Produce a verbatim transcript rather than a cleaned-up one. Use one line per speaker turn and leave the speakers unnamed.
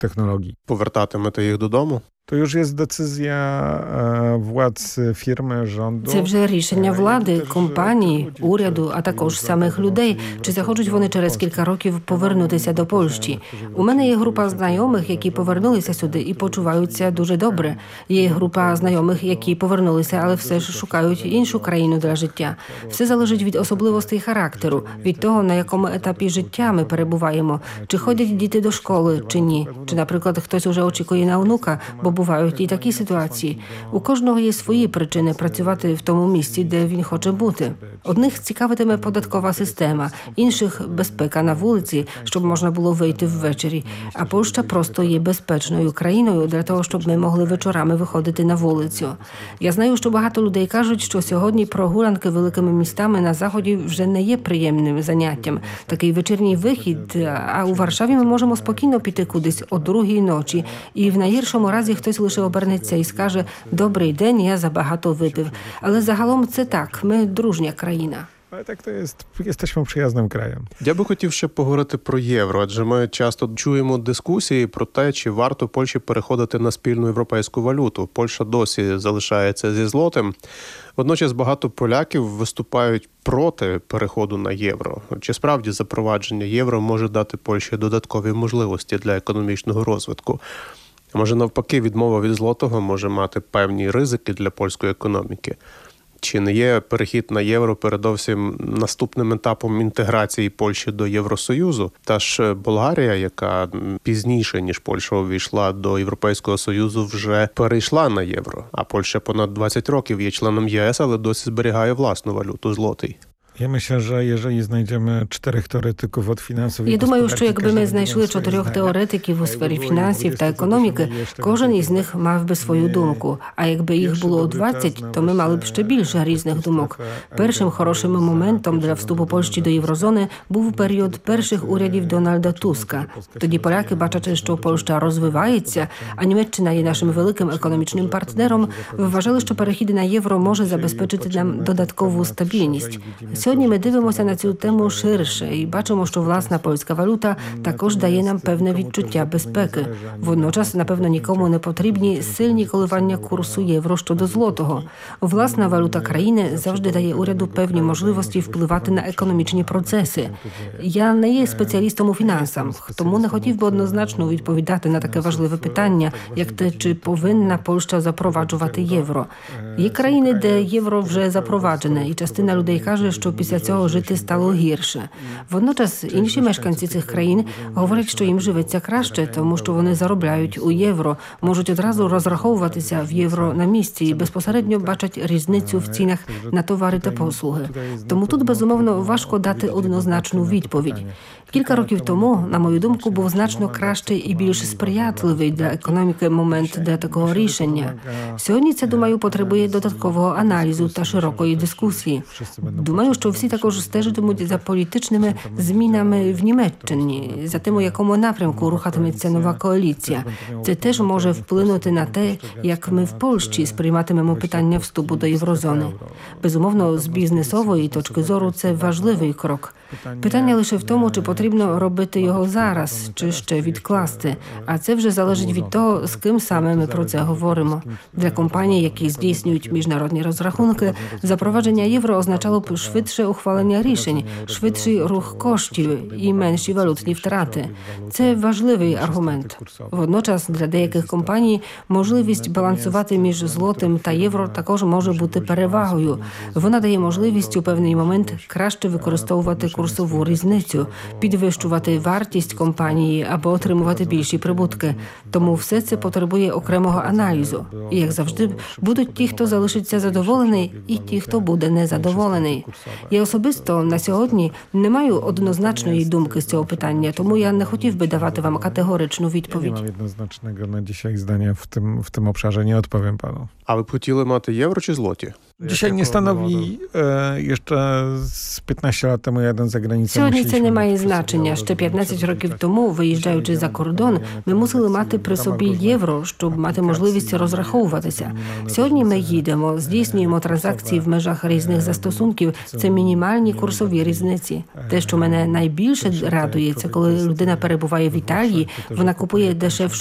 technologii.
Повертатимете їх додому?
To już jest decyzja władz firmy, rządu.
Це вже рішення влади, компанії, уряду, а також самих людей, чи захочуть вони через кілька років повернутися до Польщі. У мене є група знайомих, які повернулися сюди і почуваються дуже добре. Є група знайомих, які повернулися, але все ж шукають іншу країну для життя. Все залежить від особливостей характеру, від того, на якому етапі життя ми перебуваємо. Чи ходять діти до школи, чи ні. Чи, наприклад, хтось уже очікує на онука, бо бувають і такі ситуації. У кожного є свої причини працювати в тому місці, де він хоче бути. Одних цікавитиме податкова система, інших – безпека на вулиці, щоб можна було вийти ввечері. А Польща просто є безпечною країною для того, щоб ми могли вечорами виходити на вулицю. Я знаю, що багато людей кажуть, що сьогодні прогулянки великими містами на Заході вже не є приємним заняттям. Такий вечірній вихід, а у Варшаві ми можемо спокійно піти кудись о другій ночі. І в найгіршому разі хтось лише обернеться і скаже «Добрий день, я забагато випив». Але загалом це так, ми дружня країна.
Ale tak to jest, jesteśmy przyjaznym krajem.
Я би хотів ще поговорити про євро, адже ми часто чуємо дискусії про те, чи варто Польщі переходити на спільну європейську валюту. Польща досі залишається зі злотим. Водночас багато поляків виступають проти переходу на євро. Чи справді запровадження євро може дати Польщі додаткові можливості для економічного розвитку? А може навпаки, відмова від злотого може мати певні ризики для польської економіки? Чи не є перехід на євро передовсім наступним етапом інтеграції Польщі до Євросоюзу? Та ж Болгарія, яка пізніше, ніж Польща увійшла до Європейського Союзу, вже перейшла на євро. А Польща понад двадцять років є членом ЄС, але досі зберігає власну валюту – злотий.
Я myślę, że jeżeli znajdziemy czterech teoretyków od finansów i
Я думаю, що
gospodarki,
якби ми
każdy
знайшли
miał swoje
чотирьох
zdanie,
теоретиків у
a
сфері
jakby było
фінансів
ich
та
dwadzieścia,
економіки,
to jeszcze
кожен
więcej.
із них мав би свою думку. А якби їх було двадцять, то ми мали б ще більше різних думок. Першим хорошим моментом для вступу Польщі до Єврозони був період перших урядів Дональда Туска. Тоді поляки, бачачи, що Польща розвивається, а Німеччина є нашим великим економічним партнером, вважали, що перехід на євро може забезпечити нам додаткову стабільність. Сьогодні ми дивимося на цю тему ширше і бачимо, що власна польська валюта також дає нам певне відчуття безпеки. Водночас, напевно, нікому не потрібні сильні коливання курсу євро щодо злотого. Власна валюта країни завжди дає уряду певні можливості впливати на економічні процеси. Я не є спеціалістом у фінансах, тому не хотів би однозначно відповідати на таке важливе питання, як те, чи повинна Польща запроваджувати євро. Є країни, де євро вже запроваджене, і частина людей каже, що після цього жити стало гірше. Водночас інші мешканці цих країн говорять, що їм живеться краще, тому що вони заробляють у євро, можуть одразу розраховуватися в євро на місці і безпосередньо бачать різницю в цінах на товари та послуги. Тому тут, безумовно, важко дати однозначну відповідь. Кілька років тому, на мою думку, був значно кращий і більш сприятливий для економіки момент для такого рішення. Сьогодні це, думаю, потребує додаткового аналізу та широкої дискусії. Думаю, що всі також стежитимуть за політичними змінами в Німеччині, за тим, у якому напрямку рухатиметься нова коаліція. Це теж може вплинути на те, як ми в Польщі сприйматимемо питання вступу до Єврозони. Безумовно, з бізнесової точки зору це важливий крок. Питання лише в тому, чи потрібно робити його зараз, чи ще відкласти. А це вже залежить від того, з ким саме ми про це говоримо. Для компаній, які здійснюють міжнародні розрахунки, запровадження євро означало б швидше ухвалення рішень, швидший рух коштів і менші валютні втрати. Це важливий аргумент. Водночас для деяких компаній можливість балансувати між злотим та євро також може бути перевагою. Вона дає можливість у певний момент краще використовувати курсову різницю, підвищувати вартість компанії або отримувати більші прибутки. Тому все це потребує окремого аналізу. І, як завжди, будуть ті, хто залишиться задоволений, і ті, хто буде незадоволений. Я особисто на сьогодні не маю однозначної думки з цього питання, тому я не хотів би давати вам категоричну відповідь.
Nie mam jednoznacznego na dzisiaj zdania w tym, w tym obszarze, nie odpowiem panu.
А ви б хотіли мати євро чи злоті?
Dzisiaj nie stanowi e, jeszcze z piętnaście lat temu jeden za granicą.
Сьогодні це не має значення. Ще п'ятнадцять років тому, виїжджаючи за кордон, ми мусили мати при собі євро, щоб мати можливість розраховуватися. Сьогодні ми їдемо, здійснюємо транзакції в межах різних застосунків. Це мінімальні курсові різниці. Те, що мене найбільше радує, це коли людина перебуває в Італії, вона купує дешевшу